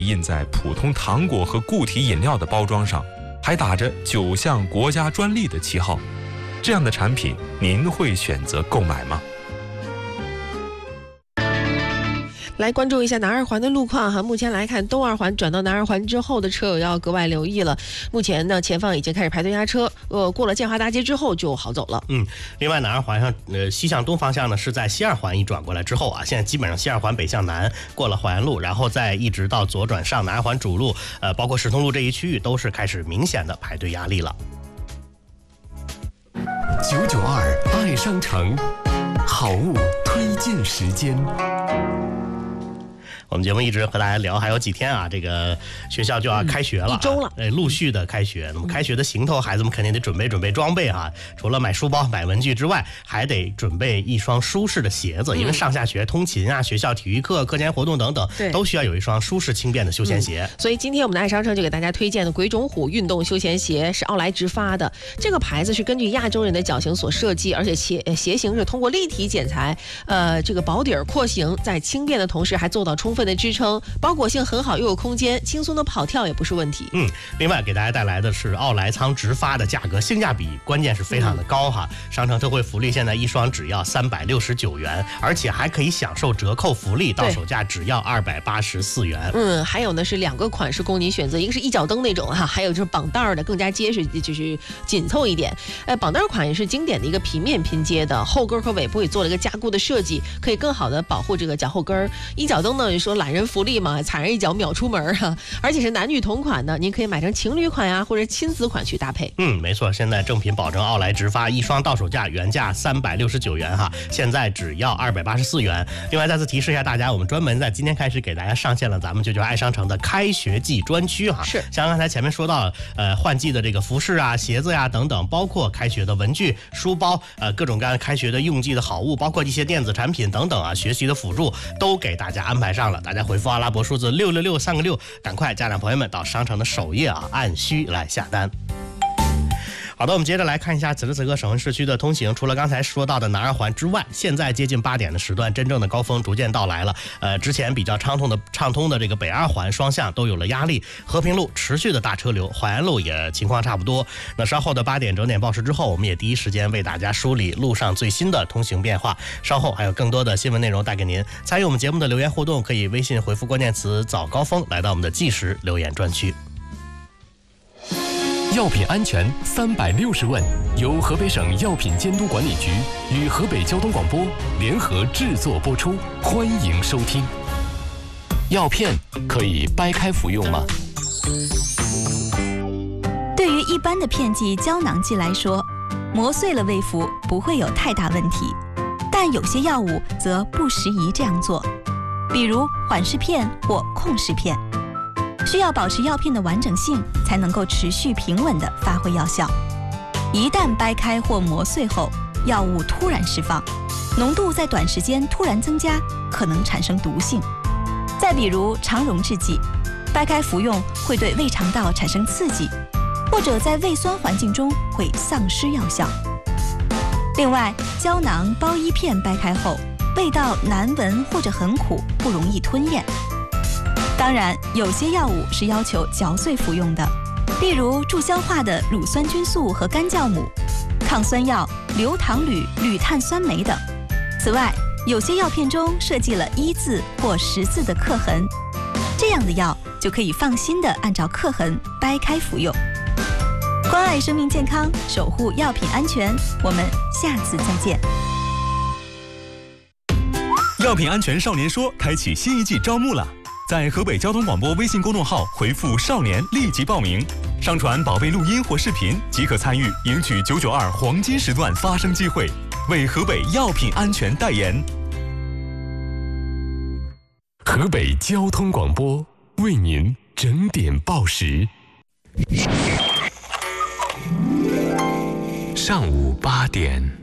印在普通糖果和固体饮料的包装上，还打着9项国家专利的旗号。这样的产品，您会选择购买吗？ 来关注一下南二环的路况哈。目前来看，东二环转到南二环之后的车友要格外留意了。目前呢，前方已经开始排队压车，过了建华大街之后就好走了。 另外南二环上，西向东方向呢是在西二环一转过来之后啊，现在基本上西二环北向南过了淮安路，然后再一直到左转上南二环主路，包括石通路这一区域都是开始明显的排队压力了。 992爱商城，好物推荐时间。 我们节目一直和大家聊，还有几天啊，这个学校就要开学了， 1周了， 陆续的开学。那么开学的行头，孩子们肯定得准备装备哈。除了买书包、买文具之外，还得准备一双舒适的鞋子，因为上下学、通勤啊、学校体育课、课间活动等等，都需要有一双舒适轻便的休闲鞋。 所以今天我们的爱商城就给大家推荐的鬼冢虎运动休闲鞋是奥莱直发的。这个牌子是根据亚洲人的脚型所设计，而且鞋型是通过立体剪裁，这个薄底儿廓形，在轻便的同时还做到充分的支撑，包裹性很好，又有空间，轻松的跑跳也不是问题。 另外给大家带来的是奥莱仓直发的价格，性价比关键是非常的高哈。商城特惠福利，现在一双只要369元，而且还可以享受折扣福利，到手价只要284元。 还有呢是2个款式供你选择，一个是一脚蹬那种哈，还有就是绑带的，更加结实，就是紧凑一点。绑带款也是经典的一个平面拼接的，后跟和尾部也做了一个加固的设计，可以更好的保护这个脚后跟。一脚蹬呢，说懒人福利嘛，踩上一脚秒出门哈，而且是男女同款的，您可以买成情侣款呀，或者亲子款去搭配。 没错，现在正品保证奥莱直发，一双到手价原价369元哈，现在只要284元。另外再次提示一下大家，我们专门在今天开始给大家上线了咱们992爱商城的开学季专区哈。 是， 像刚才前面说到换季的这个服饰啊、鞋子呀等等，包括开学的文具、书包，各种各样开学的用季的好物，包括一些电子产品等等啊，学习的辅助都给大家安排上了。大家回复阿拉伯数字666，3个6，赶快家长朋友们到商城的首页啊，按需来下单。好的，我们接着来看一下此时此刻省会市区的通行。除了刚才说到的南二环之外，现在接近8点的时段，真正的高峰逐渐到来了。之前比较畅通的这个北二环双向都有了压力，和平路持续的大车流，淮安路也情况差不多。那稍后的8点整点报时之后，我们也第一时间为大家梳理路上最新的通行变化。稍后还有更多的新闻内容带给您。参与我们节目的留言互动，可以微信回复关键词早高峰来到我们的即时留言专区。 药品安全360问，由河北省药品监督管理局与河北交通广播联合制作播出，欢迎收听。药片可以掰开服用吗？ 对于一般的片剂、胶囊剂来说，磨碎了喂服不会有太大问题，但有些药物则不适宜这样做，比如缓释片或控释片。需要保持药片的完整性，才能够持续平稳地发挥药效。一旦掰开或磨碎后，药物突然释放，浓度在短时间突然增加，可能产生毒性。再比如肠溶制剂，掰开服用会对胃肠道产生刺激，或者在胃酸环境中会丧失药效。另外，胶囊、包衣片掰开后，味道难闻或者很苦，不容易吞咽。当然，有些药物是要求嚼碎服用的，例如助消化的乳酸菌素和干酵母、抗酸药、硫糖铝、铝碳酸酶等。此外，有些药片中设计了1字或10字的刻痕，这样的药就可以放心地按照刻痕掰开服用。关爱生命健康，守护药品安全，我们下次再见。 药品安全少年说开启新一季招募了，在河北交通广播微信公众号回复少年立即报名，上传宝贝录音或视频即可参与赢取992黄金时段发声机会，为河北药品安全代言。 河北交通广播为您整点报时。上午8点。